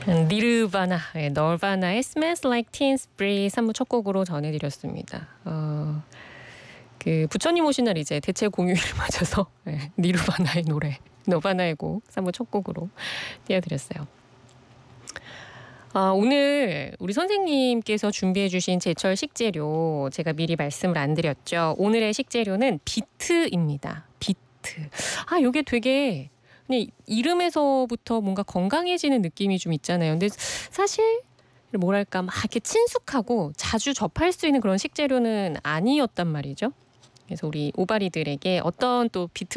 니르바나, 널바나의 Smells Like Teen Spirit 3부 첫 곡으로 전해드렸습니다. 그 부처님 오신 날 이제 대체 공휴일을 맞아서 니르바나의 노래, 너바나의 곡 3부 첫 곡으로 띄워드렸어요. 오늘 우리 선생님께서 준비해 주신 제철 식재료 제가 미리 말씀을 안 드렸죠. 오늘의 식재료는 비트입니다. 비트. 이게 되게 그냥 이름에서부터 뭔가 건강해지는 느낌이 좀 있잖아요. 근데 사실 뭐랄까 막 이렇게 친숙하고 자주 접할 수 있는 그런 식재료는 아니었단 말이죠. 그래서 우리 오바리들에게 어떤 또 비트